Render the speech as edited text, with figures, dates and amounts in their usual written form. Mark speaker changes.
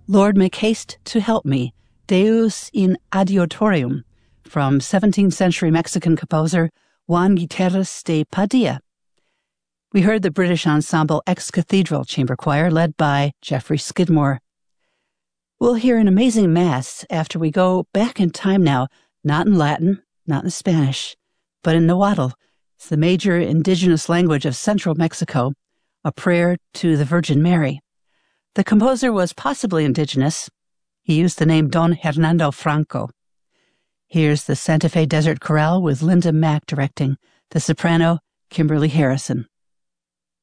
Speaker 1: Lord, Make Haste to Help Me, Deus in Adiotorium, from 17th century Mexican composer Juan Guiterres de Padilla. We heard the British ensemble Ex Cathedral Chamber Choir led by Jeffrey Skidmore. We'll hear an amazing mass after we go back in time now, not in Latin, not in Spanish, but in Nahuatl. It's the major indigenous language of central Mexico, a prayer to the Virgin Mary. The composer was possibly indigenous. He used the name Don Hernando Franco. Here's the Santa Fe Desert Chorale with Linda Mack directing, the soprano Kimberly Harrison.